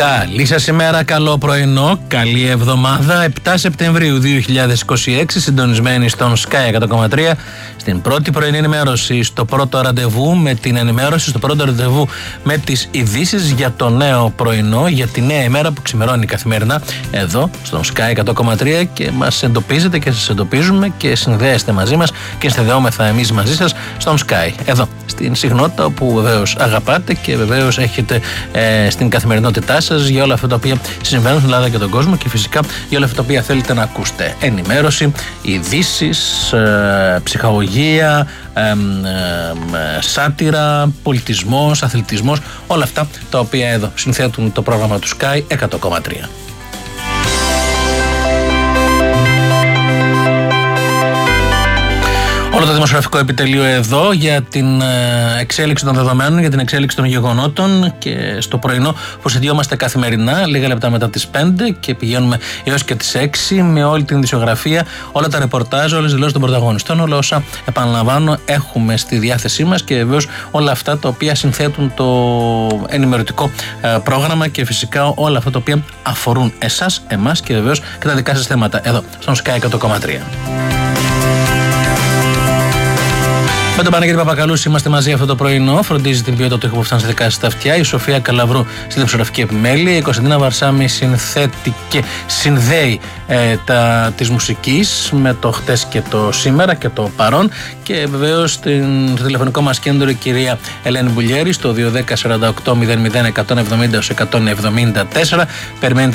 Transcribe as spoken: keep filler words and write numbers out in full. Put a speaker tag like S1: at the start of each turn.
S1: Καλή σας ημέρα, καλό πρωινό, καλή εβδομάδα. επτά Σεπτεμβρίου δύο χιλιάδες είκοσι έξι, συντονισμένοι στον Sky εκατό κόμμα τρία, στην πρώτη πρωινή ενημέρωση, στο πρώτο ραντεβού με την ενημέρωση, στο πρώτο ραντεβού με τις ειδήσεις για το νέο πρωινό, για τη νέα ημέρα που ξημερώνει καθημερινά εδώ στον Sky εκατό κόμμα τρία και μας εντοπίζετε και σας εντοπίζουμε και συνδέεστε μαζί μας και συνδεόμεθα εμείς μαζί σας στον Sky, εδώ στην συχνότητα που βεβαίως αγαπάτε και βεβαίως έχετε ε, στην καθημερινότητά σας για όλα αυτά τα οποία συμβαίνουν στην Ελλάδα και τον κόσμο και φυσικά για όλα αυτά τα οποία θέλετε να ακούσετε. Ενημέρωση, ειδήσεις, ε, ψυχαγωγία, ε, ε, ε, σάτυρα, πολιτισμός, αθλητισμός, όλα αυτά τα οποία εδώ συνθέτουν το πρόγραμμα του Sky εκατό κόμμα τρία. Όλο το δημοσιογραφικό επιτελείο εδώ για την εξέλιξη των δεδομένων, για την εξέλιξη των γεγονότων και στο πρωινό που συνδυόμαστε καθημερινά, λίγα λεπτά μετά τις πέντε και πηγαίνουμε έως και τις έξι με όλη την ειδησιογραφία, όλα τα ρεπορτάζ, όλες τις δηλώσεις των πρωταγωνιστών, όλα όσα επαναλαμβάνω έχουμε στη διάθεσή μας και βεβαίως όλα αυτά τα οποία συνθέτουν το ενημερωτικό πρόγραμμα και φυσικά όλα αυτά τα οποία αφορούν εσάς, εμάς και βεβαίως και τα δικά σας θέματα εδώ στον Sky εκατό κόμμα τρία. Με τον Παναγιώτη Παπακαλούση είμαστε μαζί αυτό το πρωινό. Φροντίζει την ποιότητα του ήχου που φτάνει στα δικά σας τα αυτιά. Η Σοφία Καλαβρού στη δημοσιογραφική επιμέλεια. Η Κωνσταντίνα Βαρσάμι συνθέτει και συνδέει ε, τα, της μουσικής με το χτες και το σήμερα και το παρόν. Και βεβαίως στο τηλεφωνικό μας κέντρο η κυρία Ελένη Μπουλιέρη στο δύο ένα μηδέν σαράντα οκτώ μηδέν μηδέν εκατόν εβδομήντα εκατόν εβδομήντα τέσσερα. Περιμένει